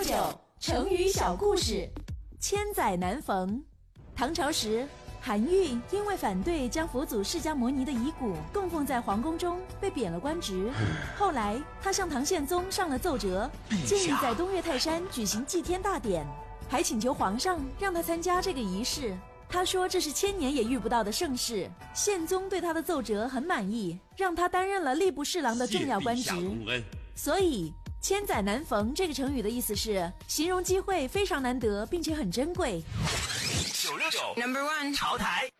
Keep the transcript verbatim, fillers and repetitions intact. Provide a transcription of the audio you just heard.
九成语小故事。千载难逢。唐朝时，韩愈因为反对将佛祖释迦牟尼的遗骨供奉在皇宫中，被贬了官职。后来他向唐宪宗上了奏折，建议在东岳泰山举行祭天大典，还请求皇上让他参加这个仪式。他说这是千年也遇不到的盛事。宪宗对他的奏折很满意，让他担任了吏部侍郎的重要官职。所以千载难逢这个成语的意思是形容机会非常难得并且很珍贵。 九六九 Number One 潮台。